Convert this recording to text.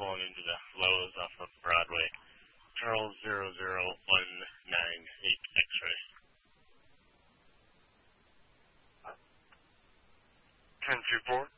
pulling into the Lowe's off of Broadway. Charles 00198 X-ray. 10-4.